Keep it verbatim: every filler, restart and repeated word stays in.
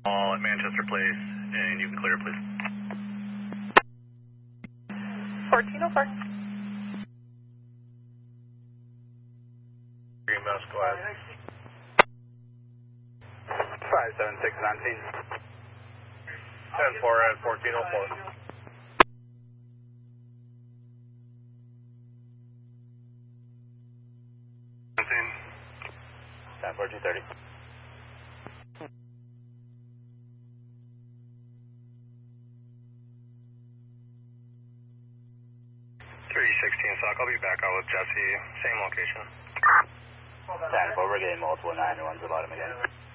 All at Manchester Place, and you can clear, please. fourteen oh four. Green Mouse, go ahead. five seven six nineteen. ten four at fourteen oh four. ten four two thirty. three sixteen Sock, I'll be back out with Jesse, same location. ten four, we're getting multiple nine ones about him again.